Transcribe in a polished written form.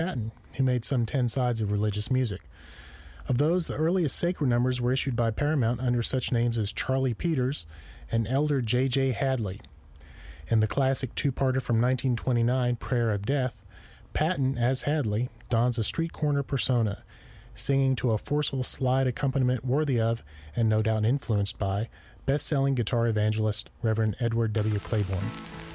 Patton, who made some 10 sides of religious music. Of those, the earliest sacred numbers were issued by Paramount under such names as Charlie Peters and Elder J.J. Hadley. In the classic two-parter from 1929, Prayer of Death, Patton, as Hadley, dons a street corner persona, singing to a forceful slide accompaniment worthy of, and no doubt influenced by, best-selling guitar evangelist Reverend Edward W. Claiborne.